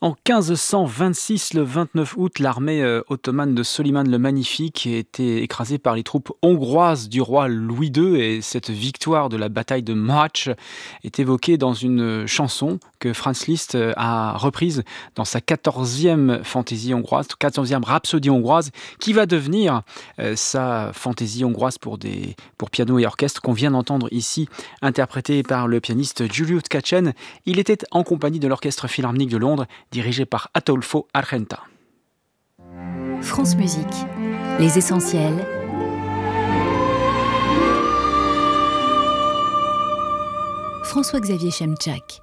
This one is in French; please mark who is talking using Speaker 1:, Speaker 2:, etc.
Speaker 1: En 1526, le 29 août, l'armée ottomane de Soliman le Magnifique a été écrasée par les troupes hongroises du roi Louis II et cette victoire de la bataille de Mohacs est évoquée dans une chanson que Franz Liszt a reprise dans sa 14e fantaisie hongroise, 14e rhapsodie hongroise, qui va devenir sa fantaisie hongroise pour piano et orchestre qu'on vient d'entendre ici, interprétée par le pianiste Julius Tkachén. Il était en compagnie de l'Orchestre Philharmonique de Londres, dirigé par Ataulfo Argenta.
Speaker 2: France Musique, les essentiels. François-Xavier Chemczak.